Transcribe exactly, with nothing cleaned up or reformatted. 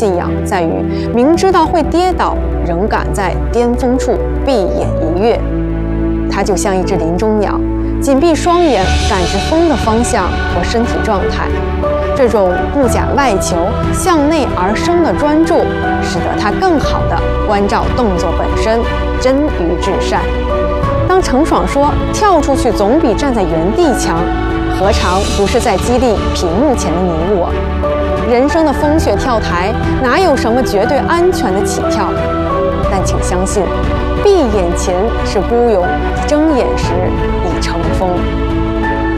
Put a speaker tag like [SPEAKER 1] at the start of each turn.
[SPEAKER 1] 信仰在于明知道会跌倒，仍敢在巅峰处闭眼一跃。它就像一只林中鸟，紧闭双眼，感知风的方向和身体状态。这种不假外求、向内而生的专注，使得它更好地关照动作本身，臻于至善。当程爽说跳出去总比站在原地强，何尝不是在激励屏幕前的你我？人生的风雪跳台，哪有什么绝对安全的起跳？但请相信，闭眼前是孤勇，睁眼时已成风。